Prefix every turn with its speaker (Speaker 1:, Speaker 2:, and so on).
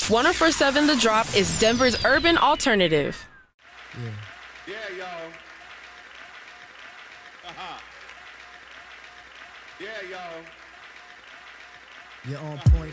Speaker 1: 104.7 The Drop is Denver's urban alternative.
Speaker 2: Yeah, y'all. Yeah, y'all.
Speaker 3: You're on point